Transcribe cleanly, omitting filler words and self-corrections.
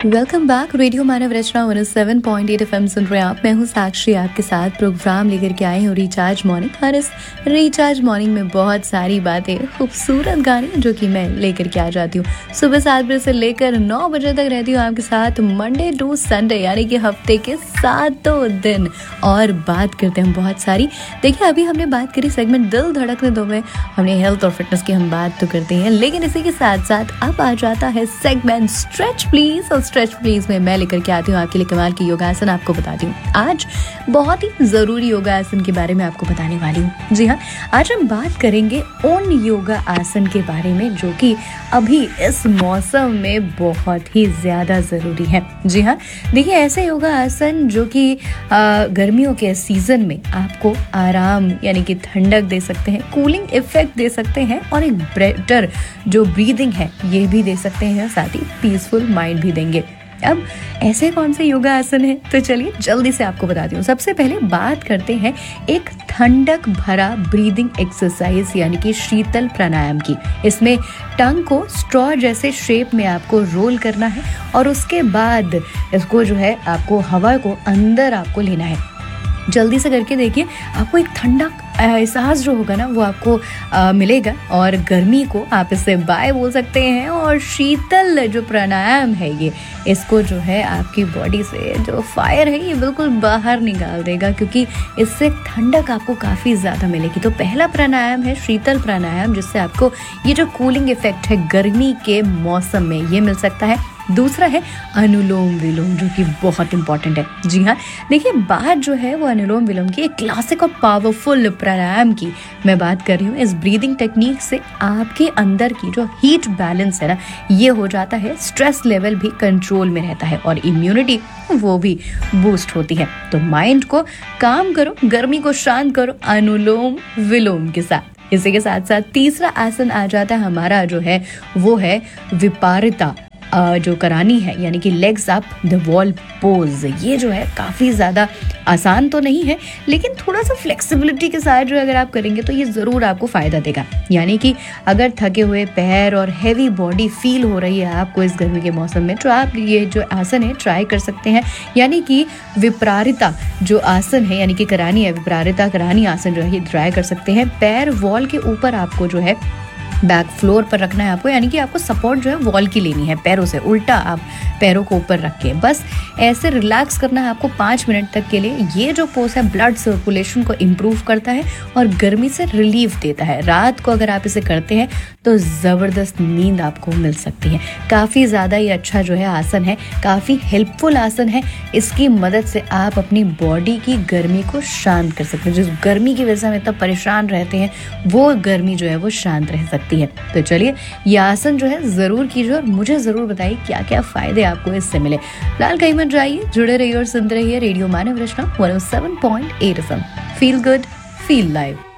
Welcome back. Radio मानव रचना 107.8 FM सुन रहे हैं आप। मैं हूँ साक्षी, आपके साथ प्रोग्राम लेकर के आई हूँ रिचार्ज मॉर्निंग। और इस रिचार्ज मॉर्निंग में बहुत सारी बातें, खूबसूरत गाने जो कि मैं लेकर के आ जाती हूँ। सुबह 7 बजे से लेकर 9 बजे तक रहती हूँ आपके साथ, मंडे टू संडे, यानी कि हफ्ते के 7 दिन। और बात करते हैं बहुत सारी। देखिए, अभी हमने बात करी सेगमेंट दिल धड़कने दो में, हमने हेल्थ और फिटनेस की हम बात तो करते हैं, लेकिन इसी के साथ साथ अब आ जाता है सेगमेंट स्ट्रेच प्लीज। और स्ट्रेच प्लीज में मैं लेकर के आती हूँ आपके लिए कमाल की योगासन। आपको बताती हूँ आज बहुत ही जरूरी योगासन के बारे में आपको बताने वाली हूँ। जी हाँ, आज हम बात करेंगे उन योगा आसन के बारे में जो कि अभी इस मौसम में बहुत ही ज्यादा जरूरी है। जी हाँ, देखिए, ऐसे योगा आसन जो कि गर्मियों के सीजन में आपको आराम यानी कि ठंडक दे सकते हैं, कूलिंग इफेक्ट दे सकते हैं, और एक बेटर जो ब्रीदिंग है ये भी दे सकते हैं, साथ ही पीसफुल माइंड भी देंगे। अब ऐसे कौन से योगा आसन है, तो चलिए जल्दी से आपको बताती हूँ। सबसे पहले बात करते हैं एक ठंडक भरा ब्रीदिंग एक्सरसाइज यानी कि शीतल प्राणायाम की। इसमें टंग को स्ट्रॉ जैसे शेप में आपको रोल करना है और उसके बाद इसको जो है आपको हवा को अंदर आपको लेना है। जल्दी से करके देखिए, आपको एक ठंडा एहसास जो होगा ना वो आपको मिलेगा, और गर्मी को आप इससे बाय बोल सकते हैं। और शीतल जो प्राणायाम है ये, इसको जो है आपकी बॉडी से जो फायर है ये बिल्कुल बाहर निकाल देगा, क्योंकि इससे ठंडक आपको काफ़ी ज़्यादा मिलेगी। तो पहला प्राणायाम है शीतल प्राणायाम, जिससे आपको ये जो कूलिंग इफेक्ट है गर्मी के मौसम में ये मिल सकता है। दूसरा है अनुलोम विलोम, जो कि बहुत इंपॉर्टेंट है। जी हाँ, देखिए, बात जो है वो अनुलोम विलोम की एक क्लासिक और पावरफुल प्राणायाम की मैं बात कर रही हूँ। इस ब्रीदिंग टेक्निक से आपके अंदर की जो हीट बैलेंस है ना ये हो जाता है, स्ट्रेस लेवल भी कंट्रोल में रहता है, और इम्यूनिटी वो भी बूस्ट होती है। तो माइंड को काम करो, गर्मी को शांत करो अनुलोम विलोम के साथ। इसी के साथ साथ तीसरा आसन आ जाता है हमारा, जो है वो है विपरीता जो करानी है, यानी कि legs up the wall pose. ये जो है काफ़ी ज़्यादा आसान तो नहीं है, लेकिन थोड़ा सा फ्लेक्सिबिलिटी के साथ जो अगर आप करेंगे तो ये ज़रूर आपको फ़ायदा देगा। यानी कि अगर थके हुए पैर और हैवी बॉडी फील हो रही है आपको इस गर्मी के मौसम में, तो आप ये जो आसन है ट्राई कर सकते हैं। यानी कि विपरीता जो आसन है, यानी कि करानी है, विपरीता करानी आसन जो है ये ट्राई कर सकते हैं। पैर वॉल के ऊपर आपको जो है बैक फ्लोर पर रखना है आपको, यानी कि आपको सपोर्ट जो है वॉल की लेनी है, पैरों से उल्टा आप पैरों को ऊपर रख के बस ऐसे रिलैक्स करना है आपको 5 मिनट तक के लिए। ये जो पोज है ब्लड सर्कुलेशन को इम्प्रूव करता है और गर्मी से रिलीफ देता है। रात को अगर आप इसे करते हैं तो ज़बरदस्त नींद आपको मिल सकती है। काफ़ी ज़्यादा ये अच्छा जो है आसन है, काफ़ी हेल्पफुल आसन है। इसकी मदद से आप अपनी बॉडी की गर्मी को शांत कर सकते हैं। जिस गर्मी की वजह से हम इतना परेशान रहते हैं वो गर्मी जो है वो शांत रह सकती है। तो चलिए ये आसन जो है ज़रूर कीजिए, और मुझे ज़रूर बताइए क्या क्या फ़ायदे आपको इससे मिले। फिलहाल कहीं मत जाइए, जुड़े रहिए और सुनते रहिए रेडियो मानव रचना 107.8 FM। Feel good, feel live.